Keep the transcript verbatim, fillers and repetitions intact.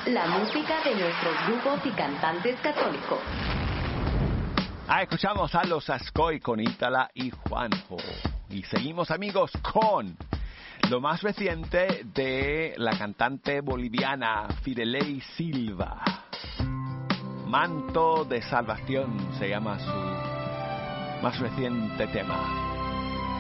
la música de nuestros grupos y cantantes católicos. Ah, escuchamos a los Ascoy con Ítala y Juanjo. Y seguimos, amigos, con lo más reciente de la cantante boliviana Fidelei Silva. Manto de Salvación se llama su más reciente tema.